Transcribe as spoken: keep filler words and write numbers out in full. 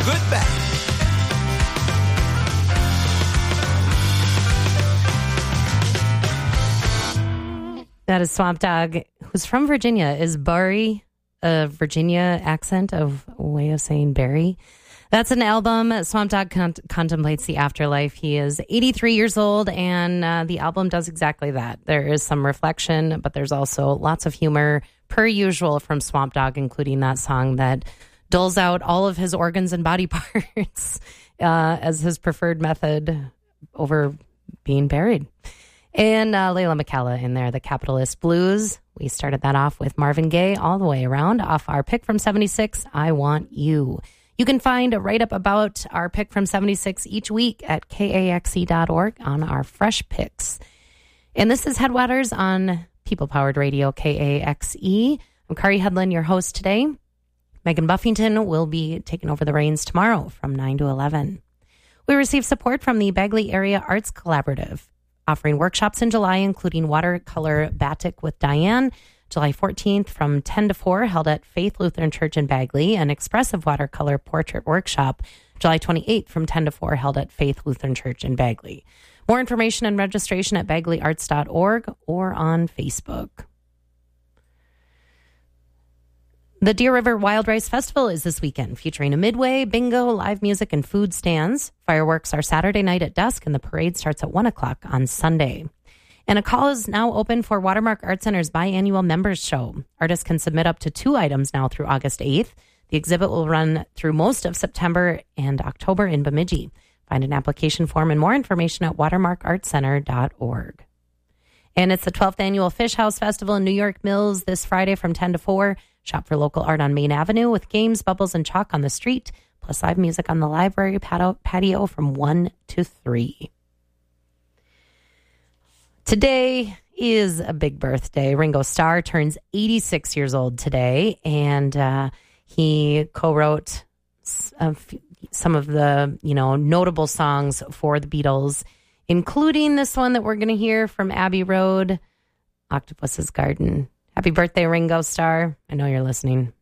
good bad. That is Swamp Dogg, who's from Virginia. Is Barry a Virginia accent of way of saying Barry? That's an album. Swamp Dogg con- contemplates the afterlife. He is eighty-three years old, and uh, the album does exactly that. There is some reflection, but there's also lots of humor, per usual, from Swamp Dogg, including that song that doles out all of his organs and body parts uh, as his preferred method over being buried. And uh, Layla McKella in there, The Capitalist Blues. We started that off with Marvin Gaye all the way around off our pick from seventy-six, I Want You. You can find a write-up about our pick from seventy-six each week at K A X E dot org on our fresh picks. And this is Headwaters on People-Powered Radio, K A X E. I'm Kari Hedlund, your host today. Megan Buffington will be taking over the reins tomorrow from nine to eleven. We receive support from the Bagley Area Arts Collaborative, offering workshops in July, including watercolor batik with Diane, July fourteenth from ten to four, held at Faith Lutheran Church in Bagley, an expressive watercolor portrait workshop, July twenty-eighth from ten to four, held at Faith Lutheran Church in Bagley. More information and registration at bagley arts dot org or on Facebook. The Deer River Wild Rice Festival is this weekend, featuring a midway, bingo, live music, and food stands. Fireworks are Saturday night at dusk, and the parade starts at one o'clock on Sunday. And a call is now open for Watermark Art Center's biannual members show. Artists can submit up to two items now through August eighth. The exhibit will run through most of September and October in Bemidji. Find an application form and more information at watermark art center dot org. And it's the twelfth Annual Fish House Festival in New York Mills this Friday from ten to four. Shop for local art on Main Avenue with games, bubbles, and chalk on the street, plus live music on the library patio from one to three. Today is a big birthday. Ringo Starr turns eighty-six years old today, and uh, he co-wrote some of the, you know, notable songs for the Beatles, including this one that we're going to hear from Abbey Road, Octopus's Garden. Happy birthday, Ringo Starr. I know you're listening.